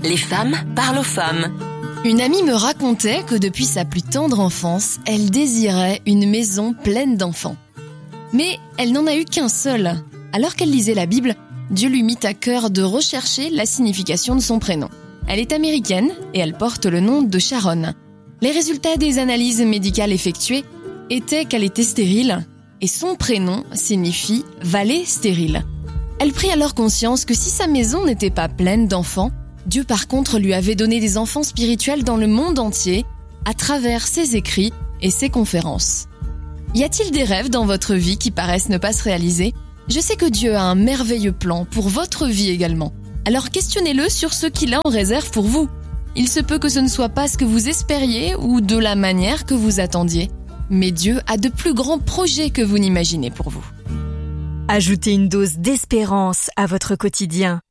Les femmes parlent aux femmes. Une amie me racontait que depuis sa plus tendre enfance, elle désirait une maison pleine d'enfants. Mais elle n'en a eu qu'un seul. Alors qu'elle lisait la Bible, Dieu lui mit à cœur de rechercher la signification de son prénom. Elle est américaine et elle porte le nom de Sharon. Les résultats des analyses médicales effectuées étaient qu'elle était stérile et son prénom signifie « vallée stérile ». Elle prit alors conscience que si sa maison n'était pas pleine d'enfants, Dieu par contre lui avait donné des enfants spirituels dans le monde entier à travers ses écrits et ses conférences. Y a-t-il des rêves dans votre vie qui paraissent ne pas se réaliser ? Je sais que Dieu a un merveilleux plan pour votre vie également. Alors questionnez-le sur ce qu'il a en réserve pour vous. Il se peut que ce ne soit pas ce que vous espériez ou de la manière que vous attendiez. Mais Dieu a de plus grands projets que vous n'imaginez pour vous. Ajoutez une dose d'espérance à votre quotidien